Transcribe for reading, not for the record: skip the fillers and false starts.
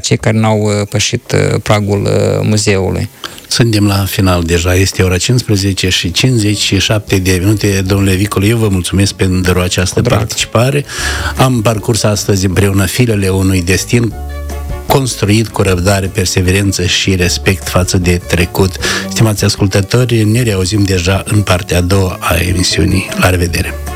cei care n-au pășit pragul muzeului. Suntem la final deja, este ora 15 și 57 de minute. Domnule Vicol, eu vă mulțumesc pentru această participare. Am parcurs astăzi împreună filele unui destin construit cu răbdare, perseverență și respect față de trecut. Stimați ascultători, ne reauzim deja în partea a doua a emisiunii. La revedere!